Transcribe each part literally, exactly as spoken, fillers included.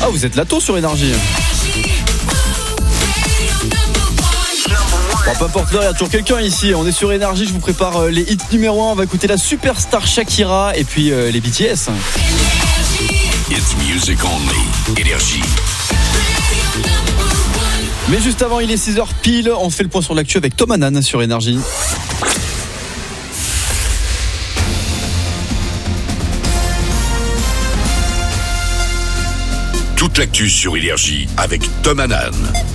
Ah, vous êtes là tôt sur Énergie. Bon, peu importe l'heure, il y a toujours quelqu'un ici. On est sur Énergie, je vous prépare les hits numéro un. On va écouter la superstar Shakira et puis euh, les B T S. It's music only. Énergie. Mais juste avant, il est six heures pile. On fait le point sur l'actu avec Tom Hanan sur Énergie. Toute l'actu sur Énergie avec Tom Hanan.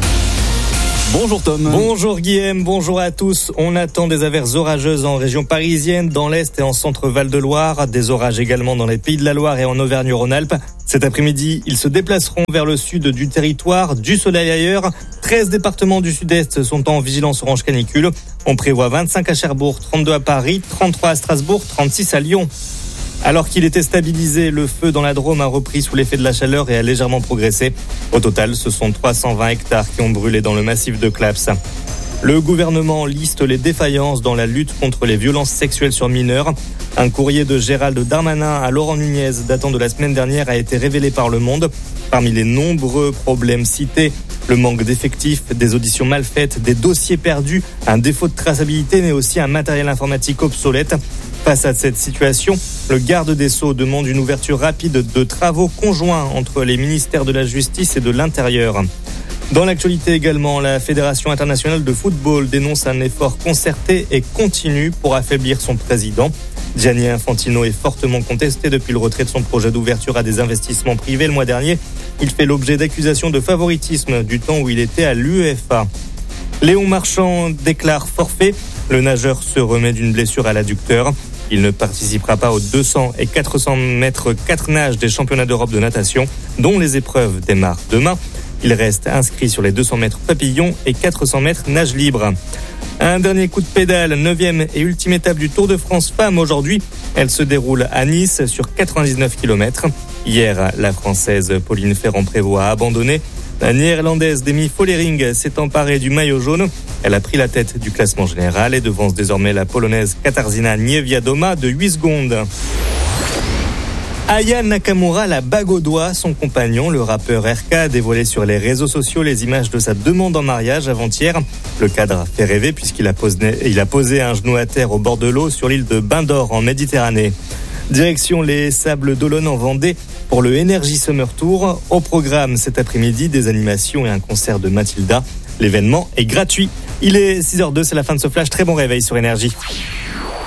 Bonjour Tom. Bonjour Guillaume, bonjour à tous. On attend des averses orageuses en région parisienne, dans l'Est et en centre Val-de-Loire. Des orages également dans les Pays de la Loire et en Auvergne-Rhône-Alpes. Cet après-midi, ils se déplaceront vers le sud du territoire. Du soleil ailleurs. treize départements du sud-est sont en vigilance orange canicule. On prévoit vingt-cinq à Cherbourg, trente-deux à Paris, trente-trois à Strasbourg, trente-six à Lyon. Alors qu'il était stabilisé, le feu dans la Drôme a repris sous l'effet de la chaleur et a légèrement progressé. Au total, ce sont trois cent vingt hectares qui ont brûlé dans le massif de Claps. Le gouvernement liste les défaillances dans la lutte contre les violences sexuelles sur mineurs. Un courrier de Gérald Darmanin à Laurent Nunez datant de la semaine dernière a été révélé par Le Monde. Parmi les nombreux problèmes cités, le manque d'effectifs, des auditions mal faites, des dossiers perdus, un défaut de traçabilité, mais aussi un matériel informatique obsolète. Face à cette situation, le garde des Sceaux demande une ouverture rapide de travaux conjoints entre les ministères de la Justice et de l'Intérieur. Dans l'actualité également, la Fédération internationale de football dénonce un effort concerté et continu pour affaiblir son président. Gianni Infantino est fortement contesté depuis le retrait de son projet d'ouverture à des investissements privés le mois dernier. Il fait l'objet d'accusations de favoritisme du temps où il était à l'UEFA. Léon Marchand déclare forfait. Le nageur se remet d'une blessure à l'adducteur. Il ne participera pas aux deux cents et quatre cents mètres quatre nages des championnats d'Europe de natation, dont les épreuves démarrent demain. Il reste inscrit sur les deux cents mètres papillon et quatre cents mètres nage libre. Un dernier coup de pédale, neuvième et ultime étape du Tour de France Femmes aujourd'hui. Elle se déroule à Nice sur quatre-vingt-dix-neuf kilomètres. Hier, la Française Pauline Ferrand-Prévot a abandonné. La Néerlandaise Demi Follering s'est emparée du maillot jaune. Elle a pris la tête du classement général et devance désormais la Polonaise Katarzyna Niewiadoma de huit secondes. Aya Nakamura, la bague au doigt, son compagnon, le rappeur R K, a dévoilé sur les réseaux sociaux les images de sa demande en mariage avant-hier. Le cadre fait rêver puisqu'il a posé, il a posé un genou à terre au bord de l'eau sur l'île de Bain d'Or en Méditerranée. Direction les Sables d'Olonne en Vendée pour le Energy Summer Tour. Au programme cet après-midi, des animations et un concert de Mathilda. L'événement est gratuit. Il est six heures deux, c'est la fin de ce flash. Très bon réveil sur Énergie.